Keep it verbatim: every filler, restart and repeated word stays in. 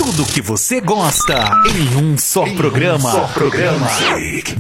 Tudo que você gosta em um só Em programa. um só programa.